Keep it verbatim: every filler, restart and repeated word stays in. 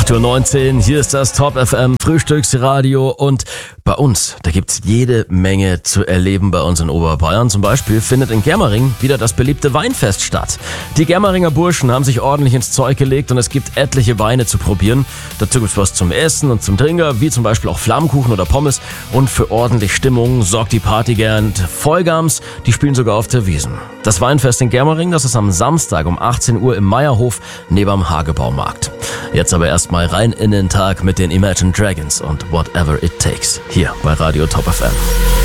acht Uhr neunzehn, hier ist das Top F M Frühstücksradio und bei uns, da gibt's jede Menge zu erleben bei uns in Oberbayern. Zum Beispiel findet in Germering wieder das beliebte Weinfest statt. Die Germeringer Burschen haben sich ordentlich ins Zeug gelegt und es gibt etliche Weine zu probieren. Dazu gibt's was zum Essen und zum Trinken, wie zum Beispiel auch Flammkuchen oder Pommes. Und für ordentlich Stimmung sorgt die Party gern. Vollgams, die spielen sogar auf der Wiesn. Das Weinfest in Germering, das ist am Samstag um achtzehn Uhr im Meierhof neben dem Hagebaumarkt. Jetzt aber erstmal rein in den Tag mit den Imagine Dragons und Whatever It Takes. Hier bei Radio Top F M.